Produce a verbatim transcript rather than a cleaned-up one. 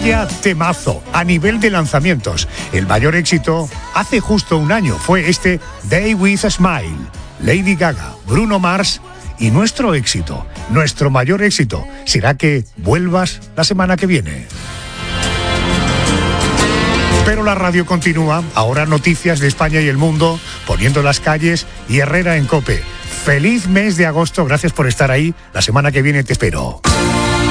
Vaya temazo a nivel de lanzamientos. El mayor éxito hace justo un año fue este Day with a Smile. Lady Gaga, Bruno Mars y nuestro éxito, nuestro mayor éxito, será que vuelvas la semana que viene. Pero la radio continúa, ahora noticias de España y el mundo, poniendo las calles y Herrera en COPE. Feliz mes de agosto, gracias por estar ahí, la semana que viene te espero.